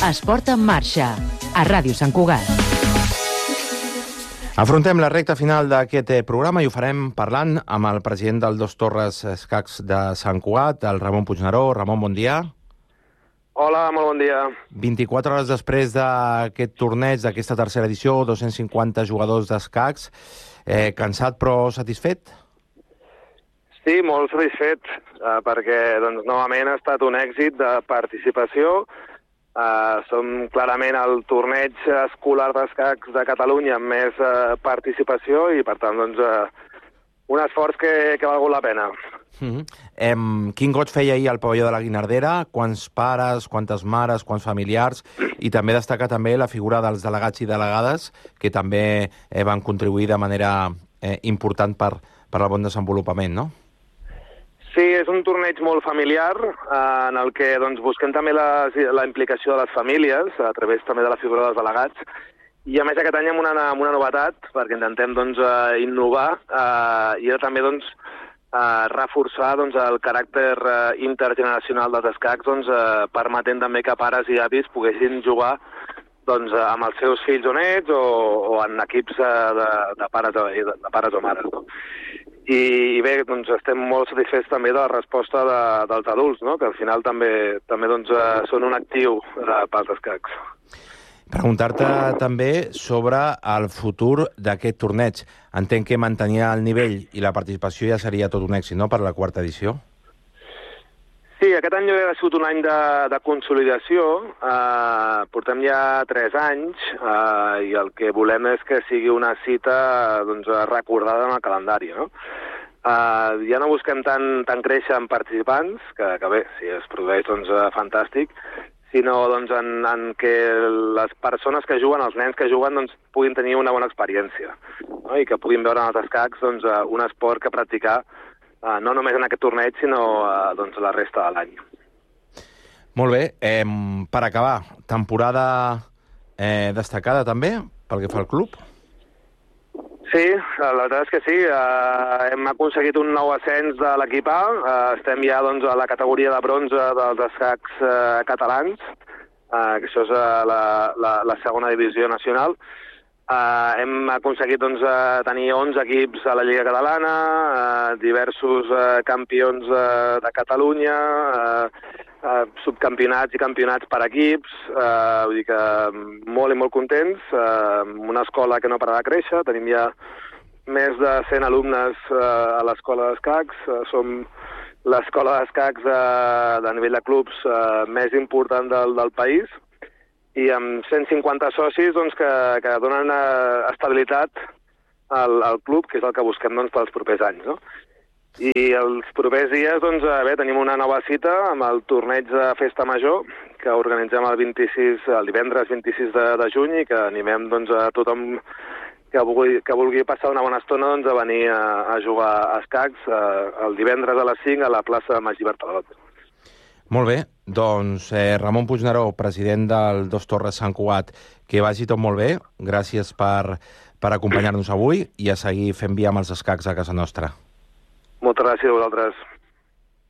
Esport en marxa, a Ràdio Sant Cugat. Afrontem la recta final d'aquest programa i ho farem parlant amb el president del Dos Torres Escacs de Sant Cugat, el Ramon Puigneró. Ramon, bon dia. Hola, molt bon dia. 24 hores després d'aquest torneig, d'aquesta tercera edició, 250 jugadors d'escacs. Cansat però satisfet? Sí, molt satisfet, perquè novament ha estat un èxit de participació. Som clarament el torneig escolar d'escacs de Catalunya amb més participació i, per tant, un esforç que ha valgut la pena. Quin goig feia ahir al pavelló de la Guinardera? Quants pares, quantes mares, quants familiars? I també destacar també la figura dels delegats i delegades que també van contribuir de manera important per al bon desenvolupament, no? Sí, és un torneig molt familiar en el que busquem també la implicació de les famílies a través també de la figura dels delegats. I a més aquest any amb una novetat, perquè intentem innovar i era també reforçar el caràcter intergeneracional dels escacs, permetent també que pares i avis poguessin jugar amb els seus fills o nets o en equips de pares o mares. No? I bé, estem molt satisfets també de la resposta dels adults, no? Que al final també són un actiu pels escacs. Preguntar-te també sobre el futur d'aquest torneig. Entenc que mantenir el nivell i la participació ja seria tot un èxit, no?, per la quarta edició. Sí, aquest any ha sigut un any de consolidació. Portem ja 3 anys i el que volem és que sigui una cita recordada en el calendari, no? Ja no busquem tant créixer en participants, que bé, si es produeix, fantàstic, sinó en que les persones que juguen, els nens que juguen, puguin tenir una bona experiència, no? I que puguin veure en els escacs un esport que practicar no només en aquest torneig, sinó la resta de l'any. Molt bé. Per acabar, temporada destacada també, pel que fa al club? Sí, la veritat és que sí. Hem aconseguit un nou ascens de l'equip A. Estem ja a la categoria de bronze dels escacs catalans, que això és la segona divisió nacional. Hem aconseguit tenir 11 equips a la Lliga Catalana, diversos campions de Catalunya, subcampionats i campionats per equips, vull dir que molt i molt contents, una escola que no para de créixer, tenim ja més de 100 alumnes a l'escola d'escacs, som l'escola d'escacs de nivell de clubs més important del país, i amb 150 socis que donen estabilitat al club, que és el que busquem pels propers anys, no? I els propers dies tenim una nova cita amb el torneig de Festa Major, que organitzem el divendres 26 de juny, i que animem a tothom que vulgui passar una bona estona a venir a jugar a escacs el divendres a les 5 a la plaça Magí Bertalot. Molt bé, doncs Ramon Puigneró, president del Dos Torres Sant Cugat, que vagi tot molt bé, gràcies per acompanyar-nos avui i a seguir fent via amb els escacs a casa nostra. Moltes gràcies a vosaltres.